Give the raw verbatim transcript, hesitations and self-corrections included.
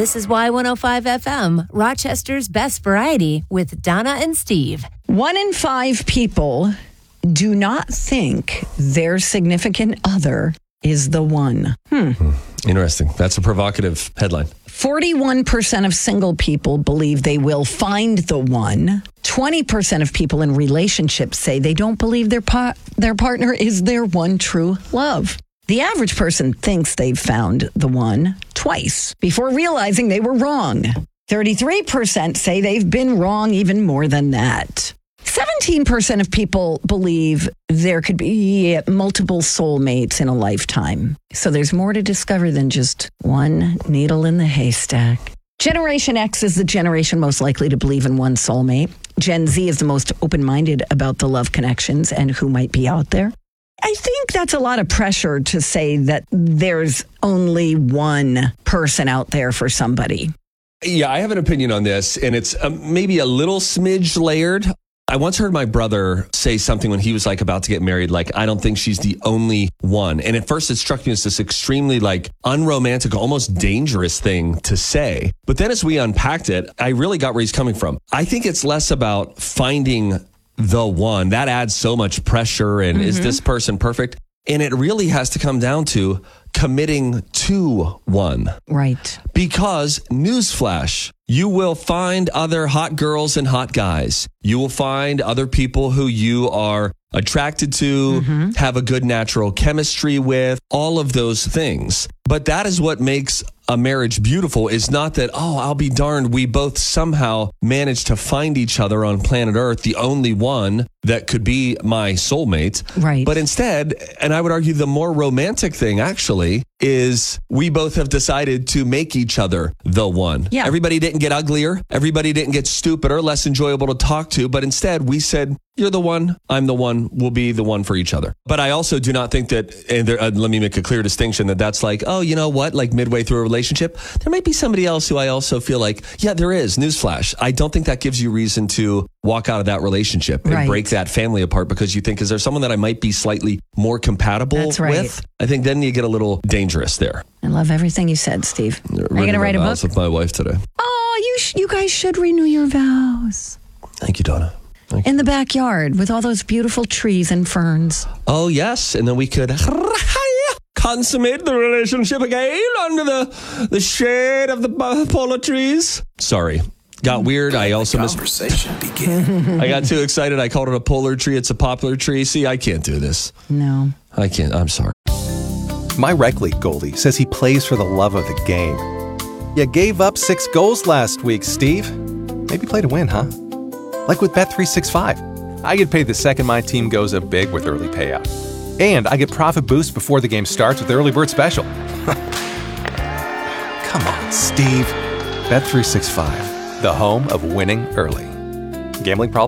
This is Y one oh five F M, Rochester's best variety with Donna and Steve. One in five people do not think their significant other is the one. Hmm. Interesting. That's a provocative headline. forty-one percent of single people believe they will find the one. twenty percent of people in relationships say they don't believe their pa- their partner is their one true love. The average person thinks they've found the one twice before realizing they were wrong. thirty-three percent say they've been wrong even more than that. seventeen percent of people believe there could be multiple soulmates in a lifetime. So there's more to discover than just one needle in the haystack. Generation X is the generation most likely to believe in one soulmate. Gen Z is the most open-minded about the love connections and who might be out there. I think that's a lot of pressure to say that there's only one person out there for somebody. Yeah, I have an opinion on this, and it's um, maybe a little smidge layered. I once heard my brother say something when he was like about to get married, like, I don't think she's the only one. And at first it struck me as this extremely like unromantic, almost dangerous thing to say. But then as we unpacked it, I really got where he's coming from. I think it's less about finding the one. That adds so much pressure. And mm-hmm. is this person perfect? And it really has to come down to committing to one. Right. Because, newsflash, you will find other hot girls and hot guys. You will find other people who you are attracted to, mm-hmm. have a good natural chemistry with, all of those things. But that is what makes a marriage beautiful, is not that, oh, I'll be darned, we both somehow managed to find each other on planet Earth, the only one that could be my soulmate. Right. But instead, and I would argue the more romantic thing actually, is we both have decided to make each other the one. Yeah. Everybody didn't get uglier. Everybody didn't get stupider, less enjoyable to talk to. But instead, we said, you're the one, I'm the one, we'll be the one for each other. But I also do not think that, and there, uh, let me make a clear distinction, that that's like, oh, you know what, like midway through a relationship, there might be somebody else who I also feel like, yeah, there is. Newsflash. I don't think that gives you reason to walk out of that relationship and right. break that family apart because you think, is there someone that I might be slightly more compatible That's right. with? I think then you get a little dangerous there. I love everything you said, Steve. Are you going to write a book? With my wife today. Oh, you sh- you guys should renew your vows. Thank you, Donna. Thank In the backyard with all those beautiful trees and ferns. Oh, yes. And then we could consummate the relationship again under the, the shade of the polar trees. Sorry. Got weird. I also missed. Conversation began. I got too excited. I called it a polar tree. It's a poplar tree. See, I can't do this. No. I can't. I'm sorry. My rec league goalie says he plays for the love of the game. You gave up six goals last week, Steve. Maybe play to win, huh? Like with Bet three sixty-five. I get paid the second my team goes up big with early payout. And I get profit boost before the game starts with the early bird special. Come on, Steve. Bet three sixty-five, the home of winning early. Gambling problem?